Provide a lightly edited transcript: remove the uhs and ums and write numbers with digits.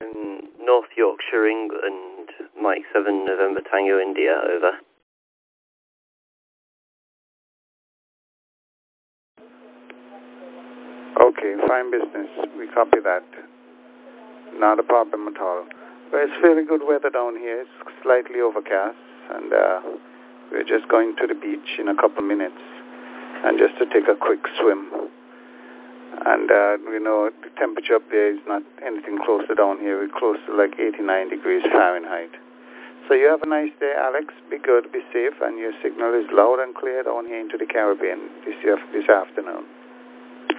North Yorkshire, England, Mike 7 November Tango India, over. Okay, fine business. We copy that. Not a problem at all. Well, it's fairly good weather down here. It's slightly overcast, and we're just going to the beach in a couple minutes, and just to take a quick swim. And the temperature up there is not anything close to down here. We're close to like 89 degrees Fahrenheit. So you have a nice day, Alex. Be good, be safe, and your signal is loud and clear down here into the Caribbean this afternoon.